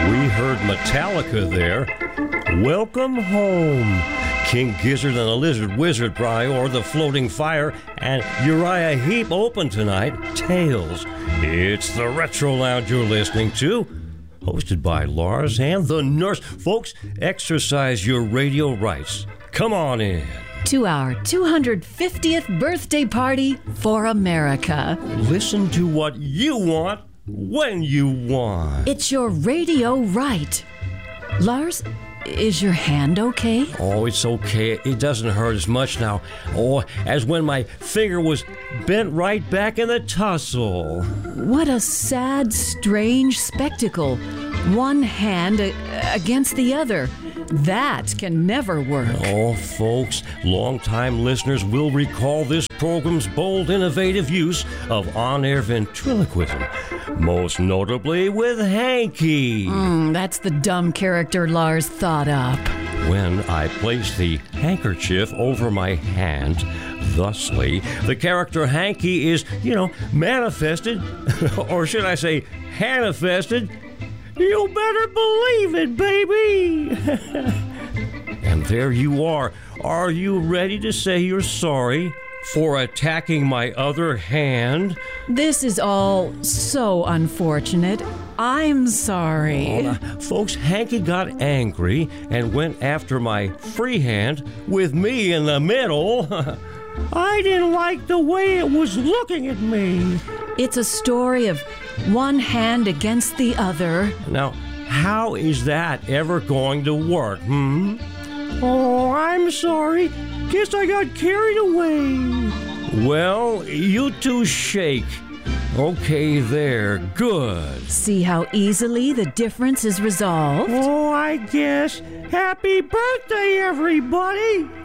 We heard Metallica there. Welcome home. King Gizzard and the Lizard Wizard, or the Floating Fire, and Uriah Heep open tonight. Tales. It's the Retro Lounge you're listening to, hosted by Lars and the Nurse. Folks, exercise your radio rights. Come on in. To our 250th birthday party for America. Listen to what you want when you want. It's your radio right. Lars, is your hand okay? Oh, it's okay. It doesn't hurt as much now. Oh, as when my finger was bent right back in the tussle. What a sad, strange spectacle. One hand against the other. That can never work. Oh, folks, longtime listeners will recall this program's bold, innovative use of on-air ventriloquism, most notably with Hanky. That's the dumb character Lars thought up. When I placed the handkerchief over my hand, thusly, the character Hanky is, manifested, or should I say, manifested. You better believe it, baby! And there you are. Are you ready to say you're sorry for attacking my other hand? This is all so unfortunate. I'm sorry. Folks, Hanky got angry and went after my free hand with me in the middle. I didn't like the way it was looking at me. It's a story of one hand against the other. Now, how is that ever going to work, Oh, I'm sorry. Guess I got carried away. Well, you two shake. Okay, there. Good. See how easily the difference is resolved? Oh, I guess. Happy birthday, everybody!